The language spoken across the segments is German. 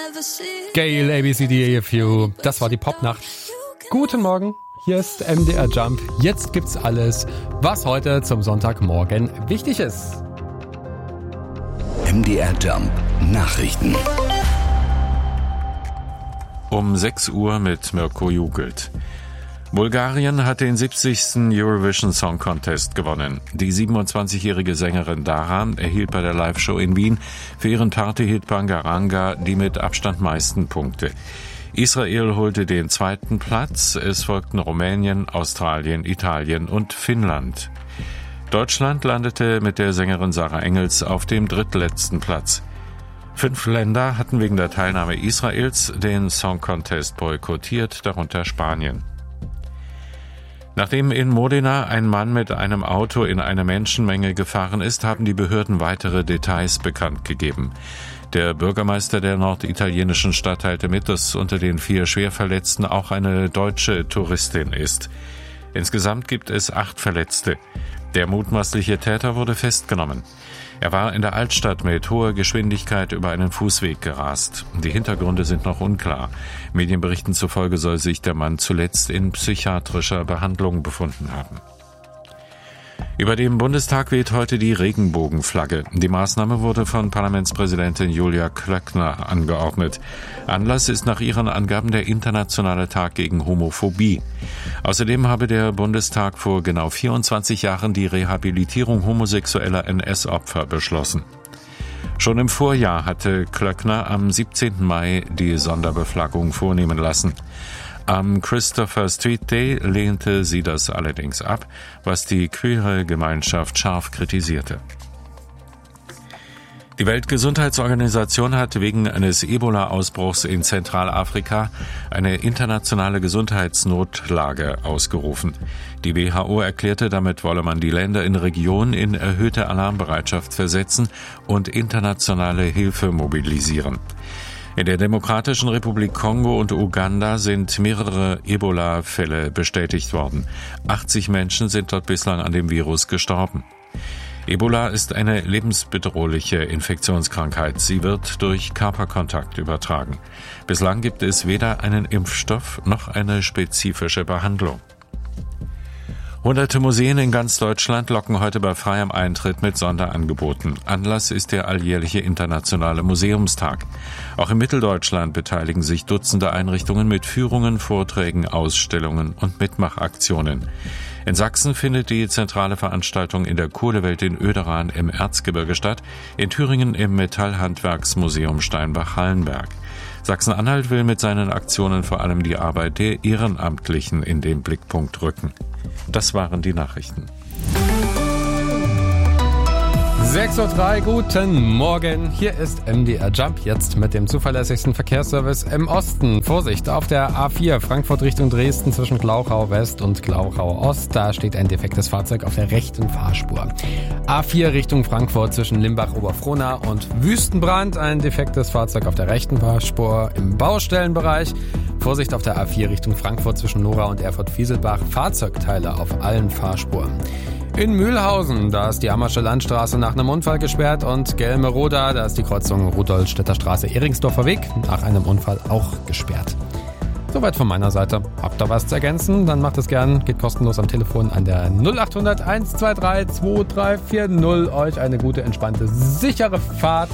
Gail, ABCDEFU, das war die Popnacht. Guten Morgen, hier ist MDR Jump. Jetzt gibt's alles, was heute zum Sonntagmorgen wichtig ist. MDR Jump Nachrichten. Um 6 Uhr mit Mirko Jugelt. Bulgarien hat den 70. Eurovision Song Contest gewonnen. Die 27-jährige Sängerin Dara erhielt bei der Live-Show in Wien für ihren Partyhit Bangaranga die mit Abstand meisten Punkte. Israel holte den 2. Platz, es folgten Rumänien, Australien, Italien und Finnland. Deutschland landete mit der Sängerin Sarah Engels auf dem drittletzten Platz. 5 Länder hatten wegen der Teilnahme Israels den Song Contest boykottiert, darunter Spanien. Nachdem in Modena ein Mann mit einem Auto in eine Menschenmenge gefahren ist, haben die Behörden weitere Details bekannt gegeben. Der Bürgermeister der norditalienischen Stadt teilte mit, dass unter den 4 Schwerverletzten auch eine deutsche Touristin ist. Insgesamt gibt es 8 Verletzte. Der mutmaßliche Täter wurde festgenommen. Er war in der Altstadt mit hoher Geschwindigkeit über einen Fußweg gerast. Die Hintergründe sind noch unklar. Medienberichten zufolge soll sich der Mann zuletzt in psychiatrischer Behandlung befunden haben. Über dem Bundestag weht heute die Regenbogenflagge. Die Maßnahme wurde von Parlamentspräsidentin Julia Klöckner angeordnet. Anlass ist nach ihren Angaben der Internationale Tag gegen Homophobie. Außerdem habe der Bundestag vor genau 24 Jahren die Rehabilitierung homosexueller NS-Opfer beschlossen. Schon im Vorjahr hatte Klöckner am 17. Mai die Sonderbeflaggung vornehmen lassen. Am Christopher Street Day lehnte sie das allerdings ab, was die queere Gemeinschaft scharf kritisierte. Die Weltgesundheitsorganisation hat wegen eines Ebola-Ausbruchs in Zentralafrika eine internationale Gesundheitsnotlage ausgerufen. Die WHO erklärte, damit wolle man die Länder in der Region in erhöhte Alarmbereitschaft versetzen und internationale Hilfe mobilisieren. In der Demokratischen Republik Kongo und Uganda sind mehrere Ebola-Fälle bestätigt worden. 80 Menschen sind dort bislang an dem Virus gestorben. Ebola ist eine lebensbedrohliche Infektionskrankheit. Sie wird durch Körperkontakt übertragen. Bislang gibt es weder einen Impfstoff noch eine spezifische Behandlung. Hunderte Museen in ganz Deutschland locken heute bei freiem Eintritt mit Sonderangeboten. Anlass ist der alljährliche Internationale Museumstag. Auch in Mitteldeutschland beteiligen sich Dutzende Einrichtungen mit Führungen, Vorträgen, Ausstellungen und Mitmachaktionen. In Sachsen findet die zentrale Veranstaltung in der Kohlewelt in Oederan im Erzgebirge statt, in Thüringen im Metallhandwerksmuseum Steinbach-Hallenberg. Sachsen-Anhalt will mit seinen Aktionen vor allem die Arbeit der Ehrenamtlichen in den Blickpunkt rücken. Das waren die Nachrichten. 6:03 Uhr, guten Morgen. Hier ist MDR Jump, jetzt mit dem zuverlässigsten Verkehrsservice im Osten. Vorsicht, auf der A4 Frankfurt Richtung Dresden zwischen Glauchau West und Glauchau Ost. Da steht ein defektes Fahrzeug auf der rechten Fahrspur. A4 Richtung Frankfurt zwischen Limbach-Oberfrohna und Wüstenbrand. Ein defektes Fahrzeug auf der rechten Fahrspur im Baustellenbereich. Vorsicht auf der A4 Richtung Frankfurt zwischen Nora und Erfurt-Fieselbach. Fahrzeugteile auf allen Fahrspuren. In Mühlhausen, da ist die Ammersche Landstraße nach einem Unfall gesperrt und Gelmeroda, da ist die Kreuzung Rudolstädter Straße Ehringsdorfer Weg nach einem Unfall auch gesperrt. Soweit von meiner Seite. Habt ihr was zu ergänzen? Dann macht es gern. Geht kostenlos am Telefon an der 0800 123 2340. Euch eine gute, entspannte, sichere Fahrt.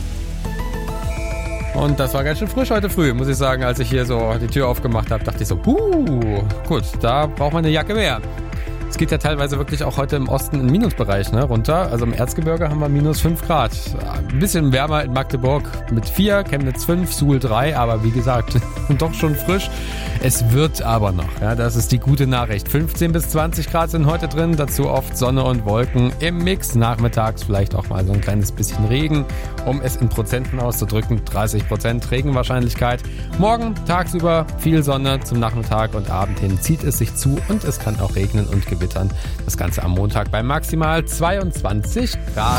Und das war ganz schön frisch heute früh, muss ich sagen. Als ich hier so die Tür aufgemacht habe, dachte ich so, gut, da braucht man eine Jacke mehr. Es geht ja teilweise wirklich auch heute im Osten im Minusbereich runter. Also im Erzgebirge haben wir minus 5 Grad. Ein bisschen wärmer in Magdeburg mit 4, Chemnitz 5, Suhl 3. Aber wie gesagt, doch schon frisch. Es wird aber noch. Ja, das ist die gute Nachricht. 15 bis 20 Grad sind heute drin. Dazu oft Sonne und Wolken im Mix. Nachmittags vielleicht auch mal so ein kleines bisschen Regen. Um es in Prozenten auszudrücken, 30% Regenwahrscheinlichkeit. Morgen tagsüber viel Sonne, zum Nachmittag und Abend hin zieht es sich zu und es kann auch regnen und gewittern. Das Ganze am Montag bei maximal 22 Grad.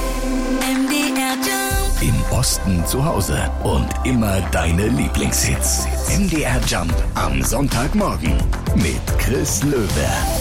Im Osten zu Hause und immer deine Lieblingshits. MDR Jump am Sonntagmorgen mit Chris Löwe.